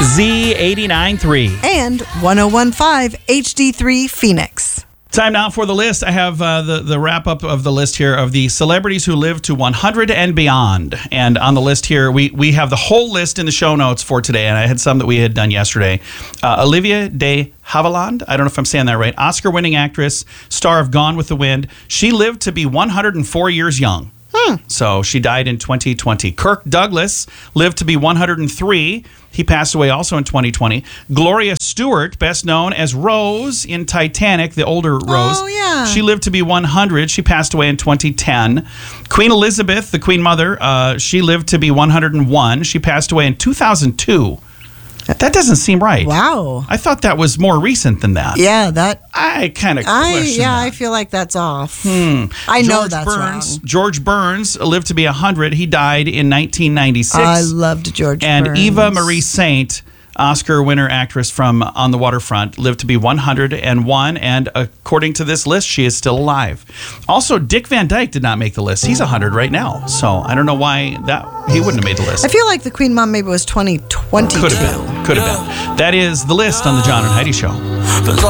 Z89.3. And 101.5 HD3 Phoenix. Time now for the list. I have the wrap-up of the list here of the celebrities who live to 100 and beyond. And on the list here, we have the whole list in the show notes for today, and I had some that we had done yesterday. Olivia de Havilland, I don't know if I'm saying that right, Oscar-winning actress, star of Gone with the Wind. She lived to be 104 years young. So she died in 2020. Kirk Douglas lived to be 103. He passed away also in 2020. Gloria Stewart, best known as Rose in Titanic, the older Rose. Oh, yeah. She lived to be 100. She passed away in 2010. Queen Elizabeth, the Queen Mother, she lived to be 101. She passed away in 2002. That doesn't seem right. Wow. I thought that was more recent than that. Yeah, that. I kind of question that. I feel like that's off. I know that's wrong. George Burns lived to be 100. He died in 1996. I loved George Burns. And Eva Marie Saint, Oscar winner actress from On the Waterfront, lived to be 101. And according to this list, she is still alive. Also, Dick Van Dyke did not make the list. He's 100 right now. So I don't know why he wouldn't have made the list. I feel like the Queen Mom maybe was 2022. Could have been. That is the list on the John and Heidi Show.